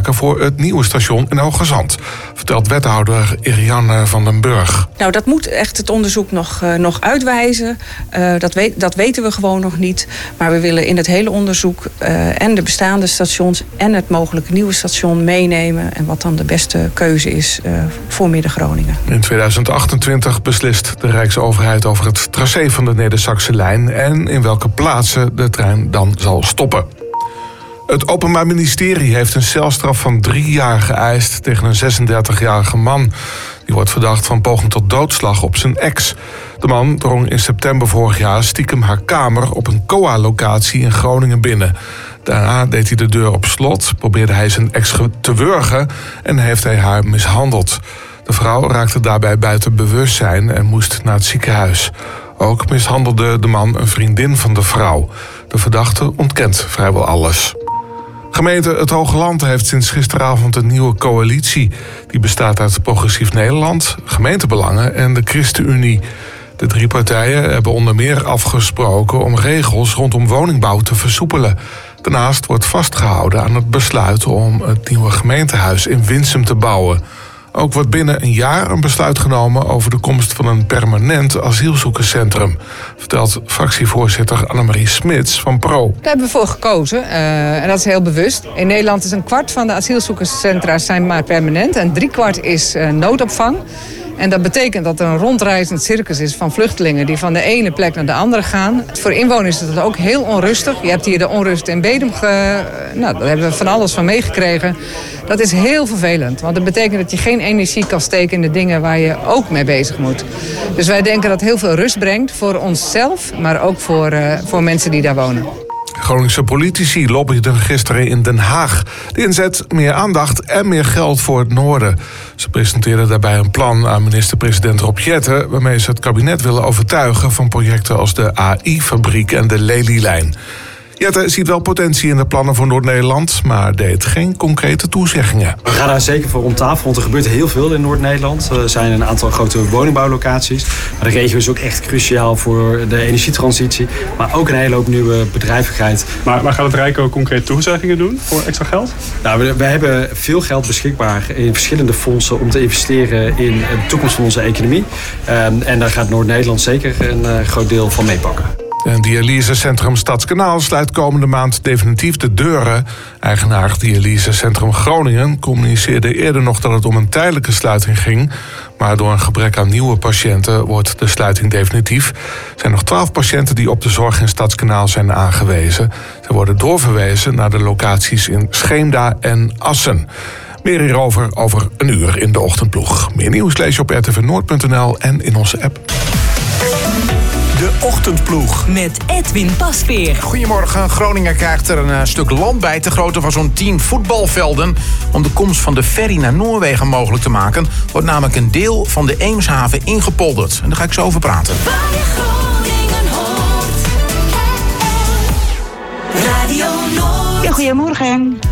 maken voor het nieuwe station in Hoogezand, vertelt wethouder Irianne van den Burg. Nou, dat moet echt het onderzoek nog uitwijzen. Dat weten we gewoon nog niet. Maar we willen in het hele onderzoek en de bestaande stations en het mogelijke nieuwe station meenemen en wat dan de beste keuze is voor Midden-Groningen. In 2028 beslist de Rijksoverheid over het tracé van de Neder-Saxe lijn en in welke plaatsen de trein dan zal stoppen. Het Openbaar Ministerie heeft een celstraf van 3 jaar geëist tegen een 36-jarige man. Die wordt verdacht van poging tot doodslag op zijn ex. De man drong in september vorig jaar stiekem haar kamer op een COA-locatie in Groningen binnen. Daarna deed hij de deur op slot, probeerde hij zijn ex te wurgen en heeft hij haar mishandeld. De vrouw raakte daarbij buiten bewustzijn en moest naar het ziekenhuis. Ook mishandelde de man een vriendin van de vrouw. De verdachte ontkent vrijwel alles. Gemeente Het Hoogland heeft sinds gisteravond een nieuwe coalitie. Die bestaat uit Progressief Nederland, Gemeentebelangen en de ChristenUnie. De 3 partijen hebben onder meer afgesproken om regels rondom woningbouw te versoepelen. Daarnaast wordt vastgehouden aan het besluit om het nieuwe gemeentehuis in Winsum te bouwen. Ook wordt binnen een jaar een besluit genomen over de komst van een permanent asielzoekerscentrum, vertelt fractievoorzitter Annemarie Smits van PRO. Daar hebben we voor gekozen en dat is heel bewust. In Nederland is 1/4 van de asielzoekerscentra zijn maar permanent en 3/4 is noodopvang. En dat betekent dat er een rondreizend circus is van vluchtelingen die van de ene plek naar de andere gaan. Voor inwoners is het ook heel onrustig. Je hebt hier de onrust in Bedum. Daar hebben we van alles van meegekregen. Dat is heel vervelend, want dat betekent dat je geen energie kan steken in de dingen waar je ook mee bezig moet. Dus wij denken dat het heel veel rust brengt voor onszelf, maar ook voor mensen die daar wonen. Groningse politici lobbyden gisteren in Den Haag. De inzet meer aandacht en meer geld voor het noorden. Ze presenteerden daarbij een plan aan minister-president Rob Jetten, waarmee ze het kabinet willen overtuigen van projecten als de AI-fabriek en de Lelylijn. Jetten ziet wel potentie in de plannen voor Noord-Nederland, maar deed geen concrete toezeggingen. We gaan daar zeker voor om tafel, want er gebeurt heel veel in Noord-Nederland. Er zijn een aantal grote woningbouwlocaties. Maar de regio is ook echt cruciaal voor de energietransitie, maar ook een hele hoop nieuwe bedrijvigheid. Maar gaat het Rijk ook concreet toezeggingen doen voor extra geld? Nou, we hebben veel geld beschikbaar in verschillende fondsen om te investeren in de toekomst van onze economie. En daar gaat Noord-Nederland zeker een groot deel van meepakken. Het dialysecentrum Stadskanaal sluit komende maand definitief de deuren. Eigenaar Dialysecentrum Groningen communiceerde eerder nog dat het om een tijdelijke sluiting ging. Maar door een gebrek aan nieuwe patiënten wordt de sluiting definitief. Er zijn nog 12 patiënten die op de zorg in Stadskanaal zijn aangewezen. Ze worden doorverwezen naar de locaties in Scheemda en Assen. Meer hierover over een uur in de ochtendploeg. Meer nieuws lees je op rtvnoord.nl en in onze app. De Ochtendploeg. Met Edwin Pasveer. Goedemorgen. Groningen krijgt er een stuk land bij, te grootte van zo'n 10 voetbalvelden. Om de komst van de ferry naar Noorwegen mogelijk te maken, wordt namelijk een deel van de Eemshaven ingepolderd. En daar ga ik zo over praten. Radio Noord. Ja, goedemorgen.